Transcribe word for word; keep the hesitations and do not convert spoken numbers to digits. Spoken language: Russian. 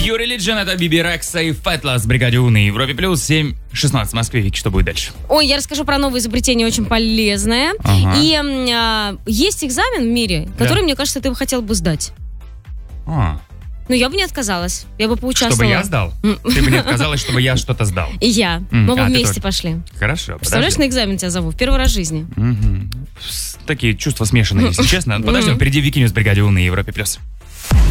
Pure Religion, это Биби Рекса и Фэтлас, бригаде У на Европе Плюс, семь шестнадцать в Москве. Вики, что будет дальше? Ой, я расскажу про новое изобретение, очень полезное. Ага. И а, есть экзамен в мире, который, Да. мне кажется, ты бы хотел бы сдать. А, Но я бы не отказалась. Я бы поучаствовала. чтобы я сдал? Ты бы не отказалась, чтобы я что-то сдал? И я. М, Мы бы а, ты вместе тоже. пошли. Хорошо, Представляешь, подожди. на экзамен тебя зову в первый раз в жизни. Мгм. С- Такие чувства смешанные, если честно. Подождем, впереди Вики Ньюс, бригаде У на Европе Плюс.